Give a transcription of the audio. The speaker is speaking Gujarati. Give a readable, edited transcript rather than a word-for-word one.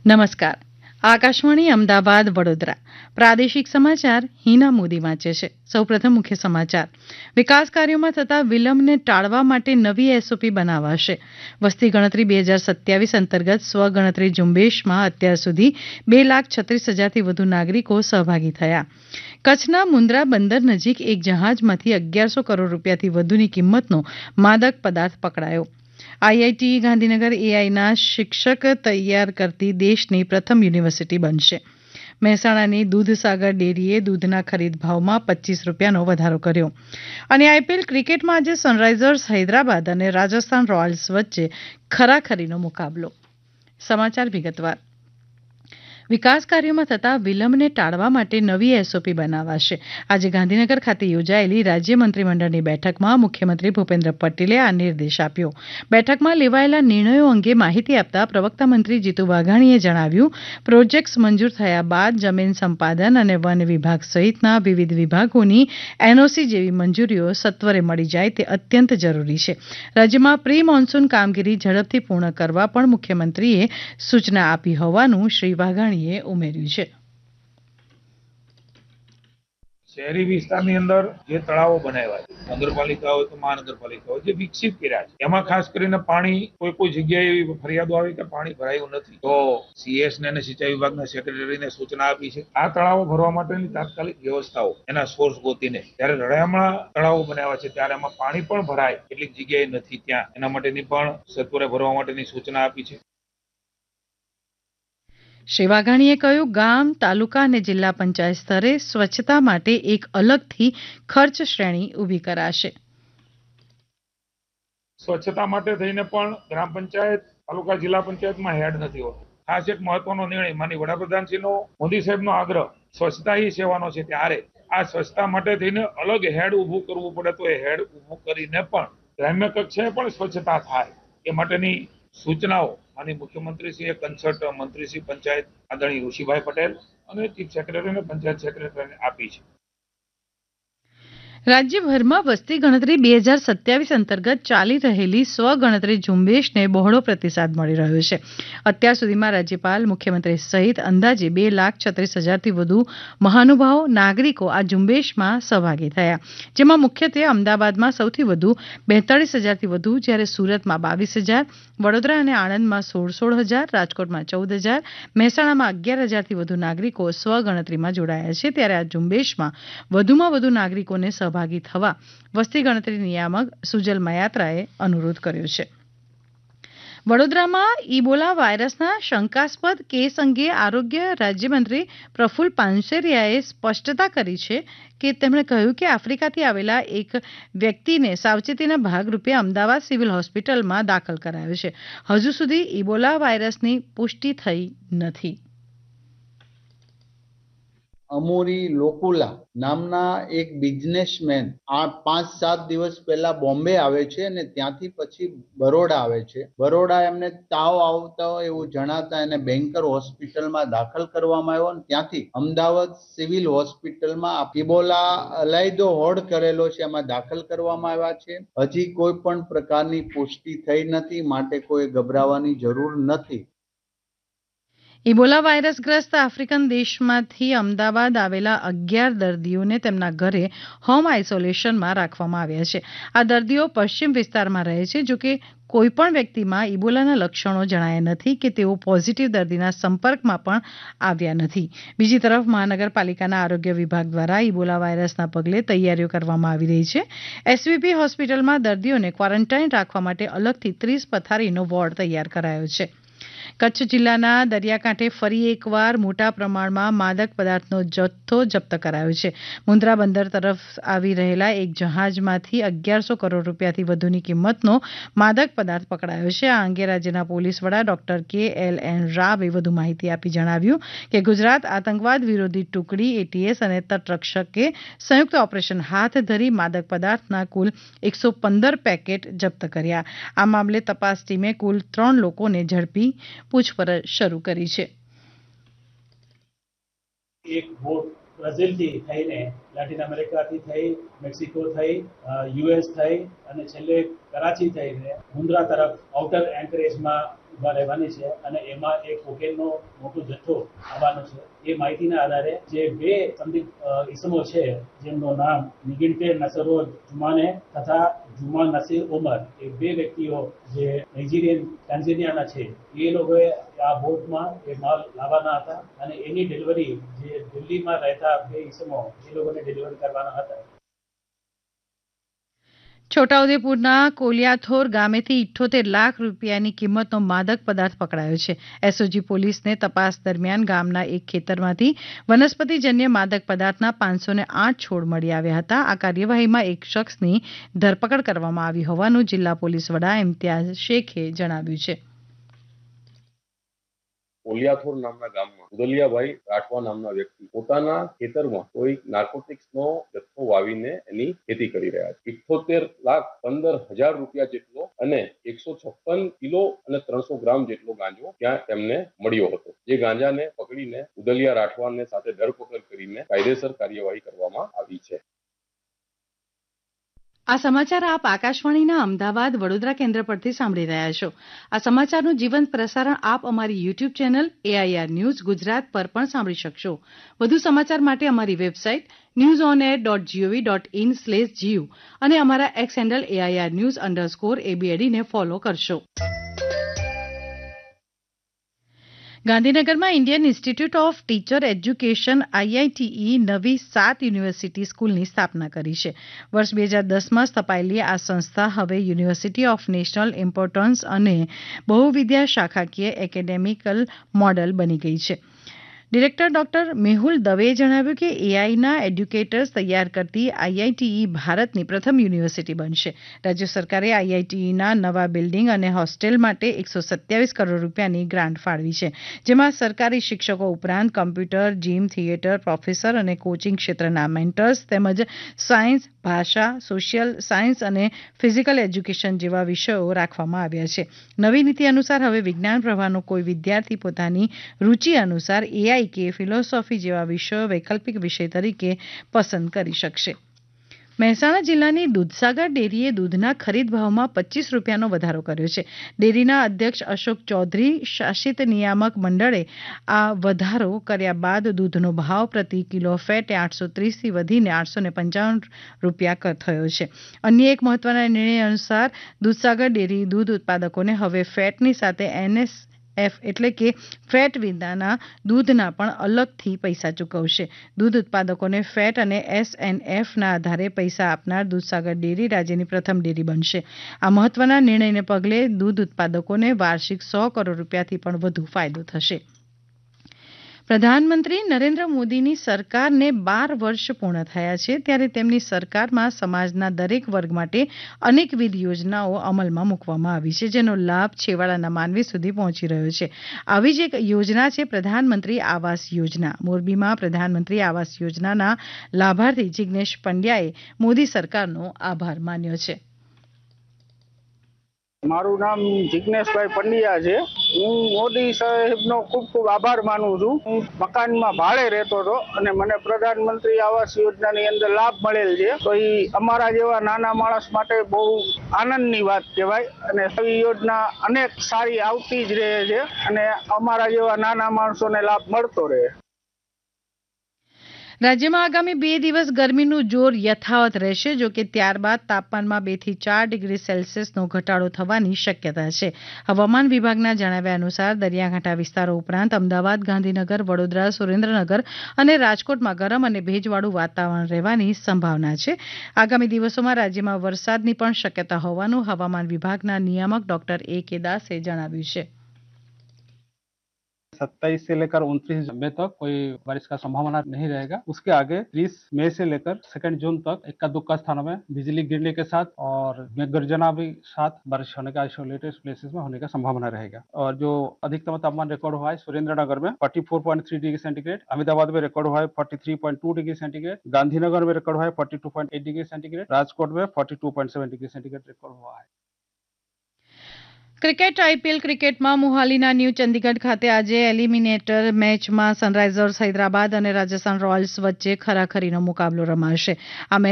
નમસ્કાર. આકાશવાણી અમદાવાદ વડોદરા પ્રાદેશિક સમાચાર હિના મોદી વાંચે છે. સૌપ્રથમ મુખ્ય સમાચાર. વિકાસ કાર્યોમાં થતા વિલંબને ટાળવા માટે નવી એસઓપી બનાવાશે. વસ્તી ગણતરી 2027 અંતર્ગત સ્વગણતરી ઝુંબેશમાં અત્યાર સુધી 2,36,000થી વધુ નાગરિકો સહભાગી થયા. કચ્છના મુન્દ્રા બંદર નજીક એક જહાજમાંથી 1,100 કરોડ રૂપિયાથી વધુની કિંમતનો માદક પદાર્થ પકડાયો. આઈઆઈટી ગાંધીનગર એઆઈના શિક્ષક તૈયાર કરતી દેશની પ્રથમ યુનિવર્સિટી બનશે. મહેસાણાની દૂધસાગર ડેરીએ દૂધના ખરીદ ભાવમાં 25 રૂપિયાનો વધારો કર્યો. અને આઈપીએલ ક્રિકેટમાં આજે સનરાઇઝર્સ હૈદરાબાદ અને રાજસ્થાન રોયલ્સ વચ્ચે ખરાખરીનો મુકાબલો. સમાચાર વિગતવાર. વિકાસ કાર્યોમાં થતા વિલંબને ટાળવા માટે નવી એસઓપી બનાવાશે. આજે ગાંધીનગર ખાતે યોજાયેલી રાજ્ય મંત્રીમંડળની બેઠકમાં મુખ્યમંત્રી ભૂપેન્દ્ર પટેલે આ નિર્દેશ આપ્યો. બેઠકમાં લેવાયેલા નિર્ણયો અંગે માહિતી આપતા પ્રવક્તા મંત્રી જીતુ વાઘાણીએ જણાવ્યું, પ્રોજેક્ટ્સ મંજૂર થયા બાદ જમીન સંપાદન અને વન વિભાગ સહિતના વિવિધ વિભાગોની એનઓસી જેવી મંજૂરીઓ સત્વરે મળી જાય તે અત્યંત જરૂરી છે. રાજ્યમાં પ્રી મોન્સૂન કામગીરી ઝડપથી પૂર્ણ કરવા પણ મુખ્યમંત્રીએ સૂચના આપી હોવાનું શ્રી વાઘાણીએ ઉમેર્યું છે. શહેરી વિસ્તારની અંદર જે તળાવો બનાવ્યા છે, નગરપાલિકા હોય કે મહાનગરપાલિકા હોય, જે વિકસિત કર્યા છે, એમાં ખાસ કરીને પાણી કોઈ જગ્યાએ એવી ફરિયાદો આવી કે પાણી ભરાયું નથી, તો સીએસ ને સિંચાઈ વિભાગના સેક્રેટરીને સૂચના આપી છે. આ તળાવો ભરવા માટેની તાત્કાલિક વ્યવસ્થાઓ એના સોર્સ ગોતીને, જ્યારે રળિયામણા તળાવો બનાવ્યા છે ત્યારે એમાં પાણી પણ ભરાય કેટલીક જગ્યાએ નથી, ત્યાં એના માટેની પણ સત્વરે ભરવા માટેની સૂચના આપી છે. શ્રી વાઘાણીએ કહ્યું, ગામ, તાલુકા અને જિલ્લા પંચાયત સ્તરે સ્વચ્છતા માટે એક અલગથી ખર્ચ શ્રેણી ઊભી કરાશે. સ્વચ્છતા માટે થઈને પણ ગ્રામ પંચાયત, તાલુકા, જિલ્લા પંચાયતમાં હેડ નથી હોતો. ખાસ એક મહત્વનો નિર્ણય માનનીય વડાપ્રધાનશ્રીનો, મોદી સાહેબનો આગ્રહ સ્વચ્છતા હી સેવાનો છે, ત્યારે આ સ્વચ્છતા માટે થઈને અલગ હેડ ઊભું કરવું પડે તો એ હેડ ઊભું કરીને પણ ગ્રામ્ય કક્ષાએ પણ સ્વચ્છતા થાય એ માટેની સૂચનાઓ માનનીય મુખ્યમંત્રીશ્રીએ કન્સલ્ટ મંત્રીશ્રી પંચાયત આદરણીય ઋષિભાઈ પટેલ અને ચીફ સેક્રેટરી અને પંચાયત સેક્રેટરીને આપી છે. રાજ્યભરમાં વસ્તી ગણતરી 2027 અંતર્ગત ચાલી રહેલી સ્વગણતરી ઝુંબેશને બહોળો પ્રતિસાદ મળી રહ્યો છે. અત્યાર સુધીમાં રાજ્યપાલ, મુખ્યમંત્રી સહિત અંદાજે 2,36,000થી વધુ મહાનુભાવો, નાગરિકો આ ઝુંબેશમાં સહભાગી થયા. જેમાં મુખ્યત્વે અમદાવાદમાં સૌથી વધુ 42,000થી વધુ, જ્યારે સુરતમાં 22,000, વડોદરા અને આણંદમાં 16,000, રાજકોટમાં 14,000, મહેસાણામાં 11,000થી વધુ નાગરિકો સ્વગણતરીમાં જોડાયા છે. ત્યારે આ ઝુંબેશમાં વધુમાં વધુ નાગરિકોને સહભાગી થવા વસ્તી ગણતરી નિયામક સુજલ મયાત્રાએ અનુરોધ કર્યો છે. વડોદરામાં ઇબોલા વાયરસના શંકાસ્પદ કેસ અંગે આરોગ્ય રાજ્યમંત્રી પ્રફુલ પાનસેરિયાએ સ્પષ્ટતા કરી છે કે તેમણે કહ્યું કે આફ્રિકાથી આવેલા એક વ્યક્તિને સાવચેતીના ભાગરૂપે અમદાવાદ સિવિલ હોસ્પિટલમાં દાખલ કરાયો છે. હજુ સુધી ઇબોલા વાયરસની પુષ્ટિ થઈ નથી. અમોરી લોકુલા નામના એક બિઝનેસમેન આ 5-7 દિવસ પહેલા બોમ્બે આવે છે અને ત્યાંથી પછી બરોડા આવે છે. બરોડા એમને તાવ આવતા હોય એવું જણાતા એને બેન્કર હોસ્પિટલમાં દાખલ કરવામાં આવ્યો અને ત્યાંથી અમદાવાદ સિવિલ હોસ્પિટલમાં ઇબોલા અલાયદો હોડ કરેલો છે એમાં દાખલ કરવામાં આવ્યા છે. હજી કોઈ પણ પ્રકારની પુષ્ટિ થઈ નથી, માટે કોઈ ગભરાવાની જરૂર નથી. ઇબોલા વાયરસગ્રસ્ત આફ્રિકન દેશમાંથી અમદાવાદ આવેલા 11 દર્દીઓને તેમના ઘરે હોમ આઇસોલેશનમાં રાખવામાં આવ્યા છે. આ દર્દીઓ પશ્ચિમ વિસ્તારમાં રહે છે. જોકે કોઈપણ વ્યક્તિમાં ઇબોલાના લક્ષણો જણાયા નથી કે તેઓ પોઝિટિવ દર્દીના સંપર્કમાં પણ આવ્યા નથી. બીજી તરફ મહાનગરપાલિકાના આરોગ્ય વિભાગ દ્વારા ઇબોલા વાયરસના પગલે તૈયારીઓ કરવામાં આવી રહી છે. એસવીપી હોસ્પિટલમાં દર્દીઓને ક્વોરન્ટાઇન રાખવા માટે અલગથી 30 પથારીનો વોર્ડ તૈયાર કરાયો છે. કચ્છ જિલ્લાના દરિયાકાંઠે ફરી એકવાર મોટા પ્રમાણમાં માદક પદાર્થનો જથ્થો જપ્ત કરાયો છે. મુન્દ્રા બંદર તરફ આવી રહેલા એક જહાજમાંથી 1,100 કરોડ રૂપિયાથી વધુની કિંમતનો માદક પદાર્થ પકડાયો છે. આ અંગે રાજ્યના પોલીસ વડા ડોક્ટર KLN રાવે વધુ માહિતી આપી જણાવ્યું કે ગુજરાત આતંકવાદ વિરોધી ટુકડી એટીએસ અને તટરક્ષકે સંયુક્ત ઓપરેશન હાથ ધરી માદક પદાર્થના કુલ 115 પેકેટ જપ્ત કર્યા. આ મામલે તપાસ ટીમે કુલ 3 લોકોને ઝડપી પૂછપરછ શરૂ કરી છે. એક બોટ બ્રાઝિલથી થઈને લેટિન અમેરિકાથી થઈ, મેક્સિકો થઈ, યુએસ થઈ અને છેલ્લે કરાચી થઈને મુન્દ્રા તરફ આઉટર એન્કરેજમાં ઉભા રહેવાની છે અને એમાં એક કોકેનનો મોટો જથ્થો આવવાનો છે. એ માહિતીના આધારે જે બે સંદિગ્ધ ઇસમો છે જેમનું નામ નિગિન્તે નસરોદ જુમાને તથા જુમા નસીર ઉમર, એ બે વ્યક્તિઓ જે ટાન્ઝેનિયાના છે, એ લોકોએ આ બોટમાં એ માલ લાવવાના હતા અને એની ડિલિવરી જે દિલ્હીમાં રહેતા બે ઇસમો એ લોકોને ડિલિવર કરવાના હતા. છોટાઉદેપુરના કોલિયાથોર ગામેથી 78 લાખ રૂપિયાની કિંમતનો માદક પદાર્થ પકડાયો છે. એસઓજી પોલીસને તપાસ દરમિયાન ગામના એક ખેતરમાંથી વનસ્પતિજન્ય માદક પદાર્થના 508 છોડ મળી આવ્યા હતા. આ કાર્યવાહીમાં એક શખ્સની ધરપકડ કરવામાં આવી હોવાનું જિલ્લા પોલીસ વડા ઇમ્તિયાઝ શેખે જણાવ્યું છે. કોલિયાથોર નામના ગામમાં ઉદલિયાભાઈ રાઠવા નામના વ્યક્તિ પોતાના ખેતરમાં કોઈ નાર્કોટિક્સનો જથ્થો વાવીને એની ખેતી કરી રહ્યા છે. 78,15,000 રૂપિયા જેટલો અને 156 કિલો અને 300 ગ્રામ જેટલો ગાંજો ત્યાં તેમને મળ્યો હતો. જે ગાંજાને પકડીને ઉદલિયા રાઠવાને સાથે ધરપકડ કરીને કાયદેસર કાર્યવાહી કરવામાં આવી છે. આ સમાચાર આપ આકાશવાણીના અમદાવાદ વડોદરા કેન્દ્ર પરથી સાંભળી રહ્યા છો. આ સમાચારનું જીવંત પ્રસારણ આપ અમારી YouTube channel AIR news Gujarat પર પણ સાંભળી શકશો. વધુ સમાચાર માટે અમારી વેબસાઇટ newsonair.gov.in/gu અને અમારા એક્સ હેન્ડલ AIR_news_ABAD ને ફોલો કરશો. ગાંધીનગરમાં Indian institute of teacher education IITE નવી 7 યુનિવર્સિટી સ્કૂલની સ્થાપના કરી છે. વર્ષ 2010માં સ્થપાયેલી આ સંસ્થા હવે યુનિવર્સિટી ઓફ નેશનલ ઇમ્પોર્ટન્સ અને બહુવિદ્યા શાખાકીય એકેડેમિકલ મોડલ બની ગઈ છે. ડિરેક્ટર ડોક્ટર મેહુલ દવેએ જણાવ્યું કે AIના એડ્યુકેટર્સ તૈયાર કરતી IITE ભારતની પ્રથમ યુનિવર્સિટી બનશે. રાજ્ય સરકારે IITEના નવા બિલ્ડિંગ અને હોસ્ટેલ માટે 127 કરોડ રૂપિયાની ગ્રાન્ટ ફાળવી છે, જેમાં સરકારી શિક્ષકો ઉપરાંત કમ્પ્યુટર, જીમ, થિયેટર, પ્રોફેસર અને કોચિંગ ક્ષેત્રના મેન્ટર્સ તેમજ સાયન્સ, ભાષા, સોશિયલ સાયન્સ અને ફિઝિકલ એજ્યુકેશન જેવા વિષયો રાખવામાં આવ્યા છે. નવી નીતિ અનુસાર હવે વિજ્ઞાન પ્રવાહનો કોઈ વિદ્યાર્થી પોતાની રૂચિ અનુસાર AI કે ફિલોસોફી જેવા વિષયો વૈકલ્પિક વિષય તરીકે પસંદ કરી શકશે. મહેસાણા જિલ્લાની દૂધસાગર ડેરીએ દૂધના ખરીદ ભાવમાં 25 રૂપિયાનો વધારો કર્યો છે. ડેરીના અધ્યક્ષ અશોક ચૌધરી શાસિત નિયામક મંડળે આ વધારો કર્યા બાદ દૂધનો ભાવ પ્રતિ કિલો ફેટે 830 થી વધીને 855 રૂપિયા થયો છે. અન્ય એક મહત્વના નિર્ણય અનુસાર દૂધસાગર ડેરી દૂધ ઉત્પાદકોને હવે ફેટની સાથે NSF એટલે કે ફેટ વિનાના દૂધના પણ અલગથી પૈસા ચૂકવશે. દૂધ ઉત્પાદકોને ફેટ અને SNFના આધારે પૈસા આપનાર દૂધસાગર ડેરી રાજ્યની પ્રથમ ડેરી બનશે. આ મહત્વના નિર્ણયને પગલે દૂધ ઉત્પાદકોને વાર્ષિક 100 કરોડ રૂપિયાથી પણ વધુ ફાયદો થશે. પ્રધાનમંત્રી નરેન્દ્ર મોદીની સરકારને 12 વર્ષ પૂર્ણ થયા છે, ત્યારે તેમની સરકારમાં સમાજના દરેક વર્ગ માટે અનેકવિધ યોજનાઓ અમલમાં મૂકવામાં આવી છે, જેનો લાભ છેવાડાના માનવી સુધી પહોંચી રહ્યો છે. આવી જ એક યોજના છે પ્રધાનમંત્રી આવાસ યોજના. મોરબીમાં પ્રધાનમંત્રી આવાસ યોજનાના લાભાર્થી જિગ્નેશ પંડ્યાએ મોદી સરકારનો આભાર માન્યો છે. મારું નામ જિગ્નેશભાઈ પંડ્યા છે. હું મોદી સાહેબનો ખૂબ ખૂબ આભાર માનું છું. હું મકાનમાં ભાડે રહેતો હતો અને મને પ્રધાનમંત્રી આવાસ યોજનાની અંદર લાભ મળેલ છે, તો એ અમારા જેવા નાના માણસ માટે બહુ આનંદની વાત કહેવાય અને આવી યોજના અનેક સારી આવતી જ રહે છે અને અમારા જેવા નાના માણસોને લાભ મળતો રહે. રાજ્યમાં આગામી 2 દિવસ ગરમીનું જોર યથાવત રહેશે, જો કે ત્યારબાદ તાપમાનમાં 2 થી 4 ડિગ્રી સેલ્સિયસનો ઘટાડો થવાની શક્યતા છે. હવામાન વિભાગના જણાવ્યા અનુસાર દરિયાકાંઠા વિસ્તારો ઉપરાંત અમદાવાદ, ગાંધીનગર, વડોદરા, સુરેન્દ્રનગર અને રાજકોટમાં ગરમ અને ભેજવાળું વાતાવરણ રહેવાની સંભાવના છે. આગામી દિવસોમાં રાજ્યમાં વરસાદની પણ શક્યતા હોવાનું હવામાન વિભાગના નિયામક ડોક્ટર A.K. દાસે જણાવ્યું છે. 27 से लेकर 29 मई तक कोई बारिश का संभावना नहीं रहेगा. उसके आगे 30 मई से लेकर 2 जून तक इक्का दुक्का स्थानों में बिजली गिरने के साथ और मेघ गर्जना भी साथ बारिश होने का आइसोलेटेड प्लेसेस में होने का संभावना रहेगा. और जो अधिकतम तापमान रिकॉर्ड हुआ है सुरेंद्रनगर में 44.3 डिग्री सेंटीग्रेड, अहमदाबाद में रिकॉर्ड हुआ है 43.2 डिग्री सेंटीग्रेड, गांधीनगर में रिकॉर्ड हुआ है 42.8 डिग्री सेंटीग्रेड, राजकोट में 42.7 डिग्री सेंटीग्रेड रिकॉर्ड हुआ है. ક્રિકેટ IPL ક્રિકેટમાં મોહાલીના ન્યૂ ચંદીગઢ ખાતે આજે એલિમિનેટર મેચમાં સનરાઇઝર્સ હૈદરાબાદ અને રાજસ્થાન રોયલ્સ વચ્ચે ખરાખરીનો મુકાબલો રમાશે. આ